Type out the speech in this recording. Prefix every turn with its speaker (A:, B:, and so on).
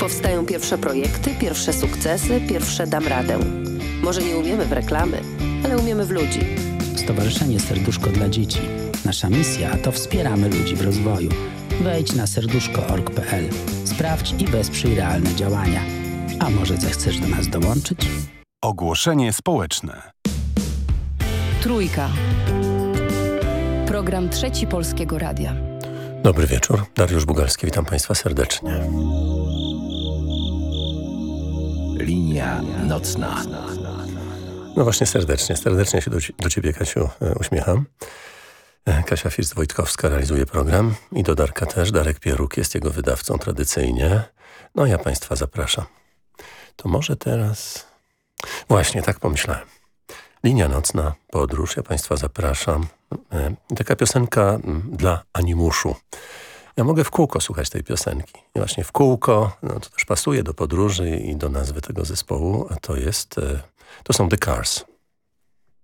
A: Powstają pierwsze projekty, pierwsze sukcesy, pierwsze dam radę. Może nie umiemy w reklamy, ale umiemy w ludzi.
B: Stowarzyszenie Serduszko dla Dzieci. Nasza misja to wspieramy ludzi w rozwoju. Wejdź na serduszko.org.pl. Sprawdź i wesprzyj realne działania. A może zechcesz do nas dołączyć?
C: Ogłoszenie społeczne.
D: Trójka. Program Trzeci Polskiego Radia.
E: Dobry wieczór. Dariusz Bugalski, witam Państwa serdecznie.
F: Linia nocna.
E: No właśnie serdecznie się do Ciebie, Kasiu, uśmiecham. Kasia First-Wojtkowska realizuje program i do Darka też. Darek Pieruk jest jego wydawcą tradycyjnie. No ja Państwa zapraszam. To może teraz... Właśnie, tak pomyślałem. Linia nocna, podróż, ja Państwa zapraszam. Taka piosenka dla animuszu. Ja mogę w kółko słuchać tej piosenki. I właśnie w kółko, no to też pasuje do podróży i do nazwy tego zespołu, a to są The Cars.